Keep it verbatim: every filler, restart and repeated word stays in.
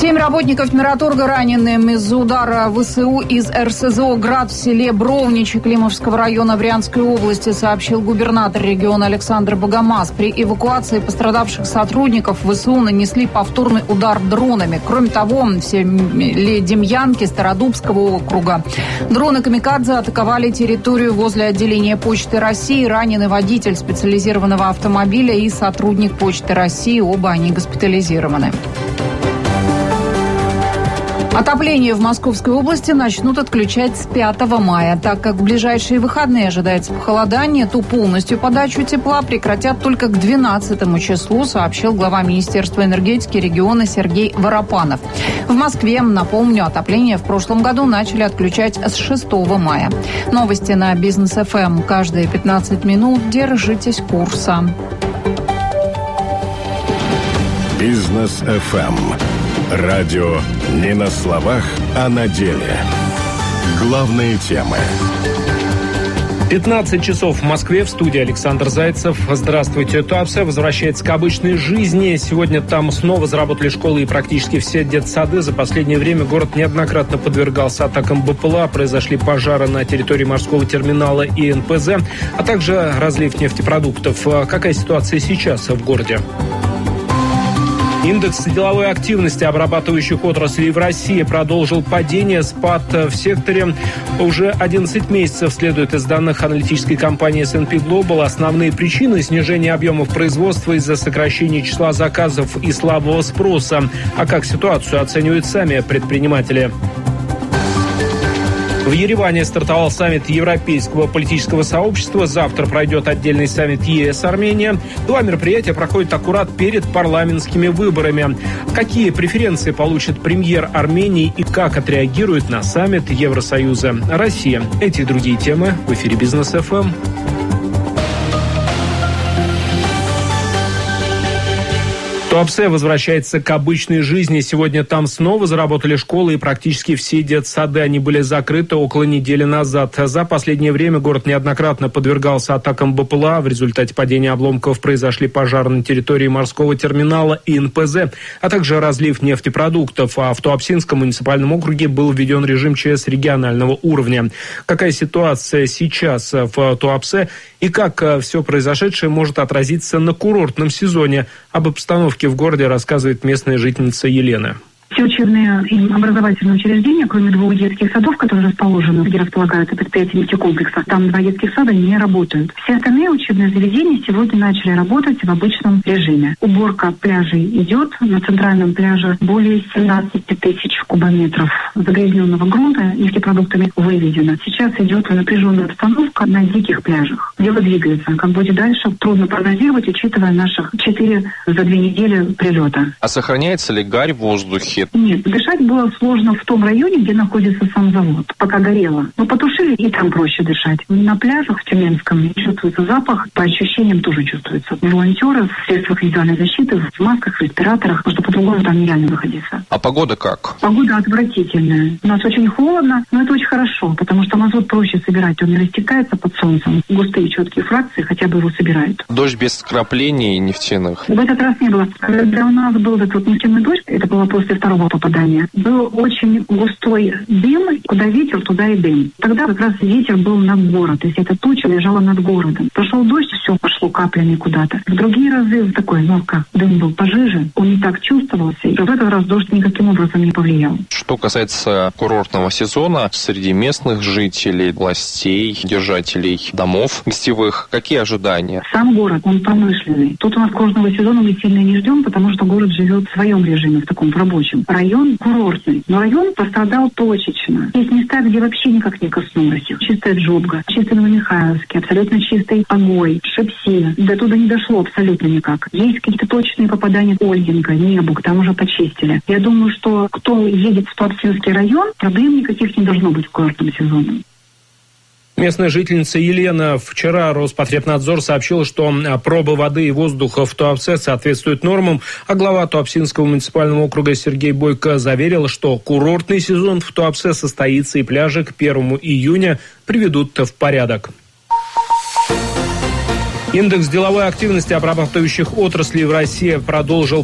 Семь работников Мираторга ранены из-за удара ВСУ из РСЗО «Град» в селе Бровничи Климовского района Брянской области, сообщил губернатор региона Александр Богомаз. При эвакуации пострадавших сотрудников ВСУ нанесли повторный удар дронами. Кроме того, в селе Демьянки Стародубского округа дроны «Камикадзе» атаковали территорию возле отделения Почты России. Ранены водитель специализированного автомобиля и сотрудник Почты России. Оба они госпитализированы. Отопление в Московской области начнут отключать с пятого мая. Так как в ближайшие выходные ожидается похолодание, то полностью подачу тепла прекратят только к двенадцатому числу, сообщил глава Министерства энергетики региона Сергей Воропанов. В Москве, напомню, отопление в прошлом году начали отключать с шестого мая. Новости на Бизнес эф эм. Каждые пятнадцать минут держитесь курса. Бизнес эф эм. Радио не на словах, а на деле. Главные темы. пятнадцать часов в Москве. В студии Александр Зайцев. Здравствуйте. Туапсе возвращается к обычной жизни. Сегодня там снова заработали школы и практически все детсады. За последнее время город неоднократно подвергался атакам БПЛА. Произошли пожары на территории морского терминала и эн пэ зэ, а также разлив нефтепродуктов. Какая ситуация сейчас в городе? Индекс деловой активности обрабатывающих отраслей в России продолжил падение. Спад в секторе уже одиннадцать месяцев, следует из данных аналитической компании эс энд пи Global. Основные причины снижения объемов производства из-за сокращения числа заказов и слабого спроса. А как ситуацию оценивают сами предприниматели? В Ереване стартовал саммит Европейского политического сообщества. Завтра пройдет отдельный саммит е эс-Армения. Два мероприятия проходят аккурат перед парламентскими выборами. Какие преференции получит премьер Армении и как отреагирует на саммит Евросоюза Россия? Эти и другие темы в эфире Бизнес эф эм. Туапсе возвращается к обычной жизни. Сегодня там снова заработали школы и практически все детсады. Они были закрыты около недели назад. За последнее время город неоднократно подвергался атакам БПЛА. В результате падения обломков произошли пожары на территории морского терминала и эн пэ зэ, а также разлив нефтепродуктов. А в Туапсинском муниципальном округе был введен режим ЧС регионального уровня. Какая ситуация сейчас в Туапсе и как все произошедшее может отразиться на курортном сезоне? Об обстановке в городе рассказывает местная жительница Елена. Все учебные и образовательные учреждения, кроме двух детских садов, которые расположены, где располагаются предприятия нефтекомплекса, там два детских сада не работают. Все остальные учебные заведения сегодня начали работать в обычном режиме. Уборка пляжей идет. На центральном пляже более семнадцать тысяч кубометров загрязненного грунта нефтепродуктами выведено. Сейчас идет напряженная обстановка на диких пляжах. Дело двигается. Как будет дальше, трудно прогнозировать, учитывая наших четыре за две недели прилета. А сохраняется ли гарь в воздухе? Нет, дышать было сложно в том районе, где находится сам завод, пока горело. Но потушили, и там проще дышать. На пляжах в Тюменском чувствуется запах, по ощущениям тоже чувствуется. Волонтеры в средствах индивидуальной защиты, в масках, в респираторах, потому что по-другому там нереально находиться. А погода как? Погода отвратительная. У нас очень холодно, но это очень хорошо, потому что мазут проще собирать. Он не растекается под солнцем. Густые четкие фракции хотя бы его собирают. Дождь без вкраплений нефтяных? В этот раз не было. Когда у нас был этот вот нефтяной дождь, это было после второго попадания, был очень густой дым, куда ветер, туда и дым. Тогда как раз ветер был над городом, то есть эта туча лежала над городом. Пошел дождь, все пошло каплями куда-то. В другие разы такой, ну как, дым был пожиже, он не так чувствовался, и в этот раз дождь никаким образом не повлиял. Что касается курортного сезона, среди местных жителей, властей, держателей домов гостевых, какие ожидания? Сам город, он промышленный. Тут у нас курортного сезона мы сильно не ждем, потому что город живет в своем режиме, в таком рабочем. Район курортный, но район пострадал точечно. Есть места, где вообще никак не коснулось их. Чистая Джобга, чистый Новомихайловский, абсолютно чистый Огой, Шепси. До туда не дошло абсолютно никак. Есть какие-то точные попадания Ольгинка, Небуг, там уже почистили. Я думаю, что кто едет в Туапсинский район, проблем никаких не должно быть в курортном сезоне. Местная жительница Елена. Вчера Роспотребнадзор сообщил, что пробы воды и воздуха в Туапсе соответствуют нормам, а глава Туапсинского муниципального округа Сергей Бойко заверил, что курортный сезон в Туапсе состоится и пляжи к первому июня приведут в порядок. Индекс деловой активности обрабатывающих отраслей в России продолжил